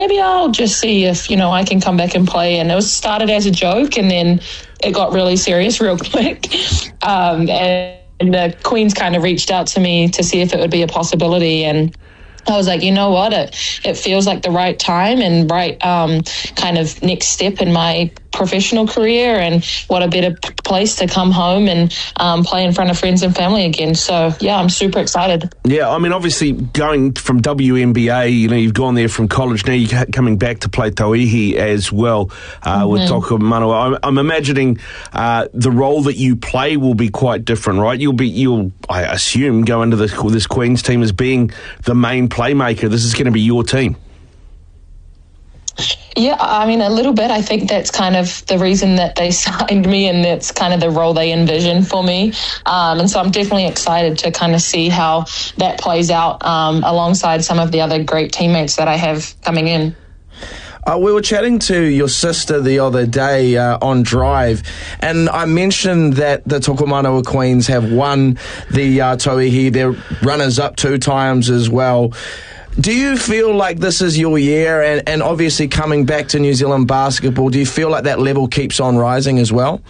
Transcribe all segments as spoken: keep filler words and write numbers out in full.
maybe I'll just see if, you know, I can come back and play. And it was started as a joke, and then it got really serious real quick. Um, and, and the Queens kind of reached out to me to see if it would be a possibility. And I was like, you know what, it, it feels like the right time and right um, kind of next step in my professional career, and what a better p- place to come home and um, play in front of friends and family again. So, yeah, I'm super excited. Yeah, I mean, obviously, going from W N B A, you know, you've gone there from college, now you're coming back to play Tauihi as well uh, mm-hmm. with Toka Manawa. I'm, I'm imagining uh, the role that you play will be quite different, right? You'll be, you'll, I assume, go into this, this Queens team as being the main playmaker. This is going to be your team. Yeah, I mean, a little bit. I think that's kind of the reason that they signed me, and that's kind of the role they envisioned for me. Um, and so I'm definitely excited to kind of see how that plays out um, alongside some of the other great teammates that I have coming in. Uh, we were chatting to your sister the other day uh, on Drive, and I mentioned that the Tokomanawa Queens have won the uh, Tauihi. They're runners-up two times as well. Do you feel like this is your year, and, and obviously coming back to New Zealand basketball, do you feel like that level keeps on rising as well?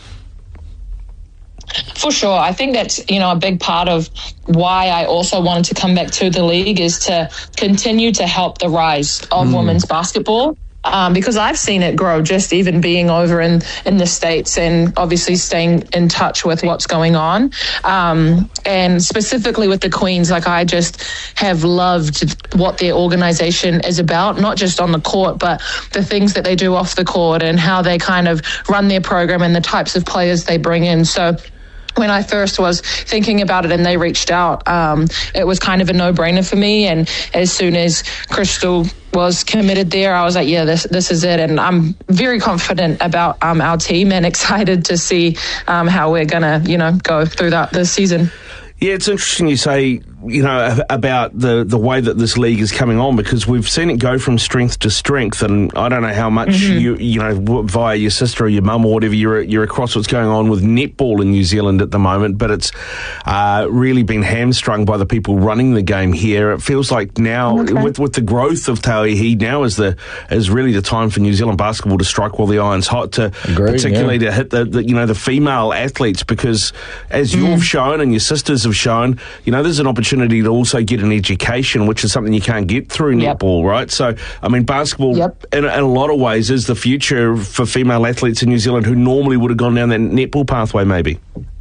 For sure. I think that's, you know, a big part of why I also wanted to come back to the league, is to continue to help the rise of mm. women's basketball. Um, because I've seen it grow, just even being over in, in the States, and obviously staying in touch with what's going on. Um, and specifically with the Queens, like, I just have loved what their organization is about, not just on the court, but the things that they do off the court and how they kind of run their program and the types of players they bring in. So when I first was thinking about it and they reached out, um, it was kind of a no-brainer for me. And as soon as Crystal was committed there, I was like, yeah, this this is it. And I'm very confident about um, our team, and excited to see um, how we're going to, you know, go through that this season. Yeah, it's interesting you say, you know, about the, the way that this league is coming on, because we've seen it go from strength to strength, and I don't know how much mm-hmm. you you know via your sister or your mum or whatever you're you're across what's going on with netball in New Zealand at the moment, but it's uh, really been hamstrung by the people running the game here. It feels like now okay. with with the growth of Tauihi, now is the is really the time for New Zealand basketball to strike while the iron's hot, to Agreed, particularly yeah. to hit the, the you know the female athletes, because as mm. you've shown and your sisters have shown, you know, there's an opportunity to also get an education, which is something you can't get through yep. netball, right? So, I mean, basketball, yep. in, in a lot of ways, is the future for female athletes in New Zealand who normally would have gone down that netball pathway, maybe.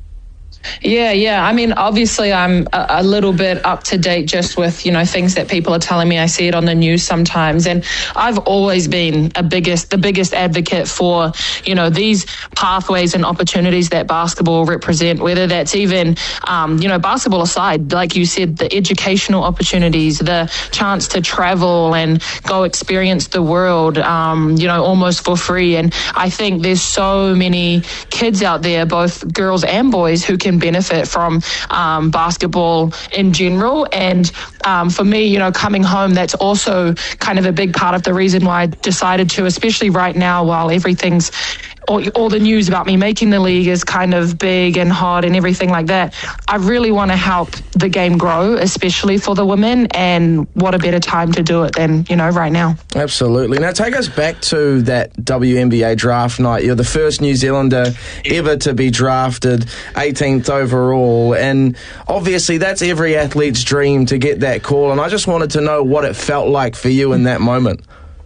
Yeah, yeah. I mean, obviously, I'm a, a little bit up to date just with, you know, things that people are telling me. I see it on the news sometimes. And I've always been a biggest, the biggest advocate for, you know, these pathways and opportunities that basketball represent, whether that's even, um, you know, basketball aside, like you said, the educational opportunities, the chance to travel and go experience the world, um, you know, almost for free. And I think there's so many kids out there, both girls and boys, who can benefit from um, basketball in general. And um, for me, you know, coming home, that's also kind of a big part of the reason why I decided to, especially right now while everything's All, all the news about me making the league is kind of big and hot and everything like that. I really want to help the game grow, especially for the women, and what a better time to do it than, you know, right now. Absolutely. Now, take us back to that W N B A draft night. You're the first New Zealander ever to be drafted, eighteenth overall, and obviously that's every athlete's dream to get that call, and I just wanted to know what it felt like for you in that moment.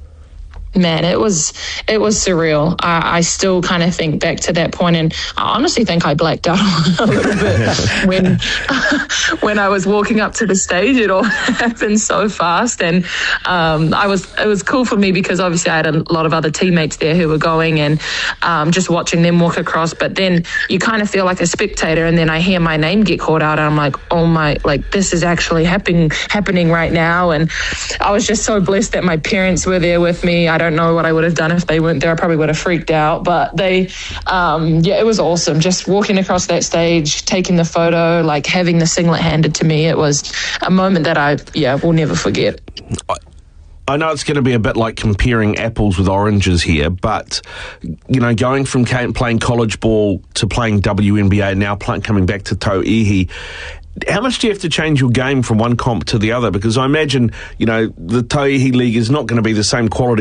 Man, it was it was surreal. I, I still kind of think back to that point, and I honestly think I blacked out a little bit when when I was walking up to the stage. It all happened so fast, and um, I was it was cool for me because obviously I had a lot of other teammates there who were going, and um, just watching them walk across. But then you kind of feel like a spectator, and then I hear my name get called out, and I'm like, oh my, like this is actually happening happening right now. And I was just so blessed that my parents were there with me. I don't know what I would have done if they weren't there. I probably would have freaked out, but they, um, yeah, it was awesome. Just walking across that stage, taking the photo, like having the singlet handed to me. It was a moment that I, yeah, will never forget. I know it's going to be a bit like comparing apples with oranges here, but, you know, going from playing college ball to playing W N B A, now playing, coming back to Tauihi, how much do you have to change your game from one comp to the other? Because I imagine, you know, the Tauihi League is not going to be the same quality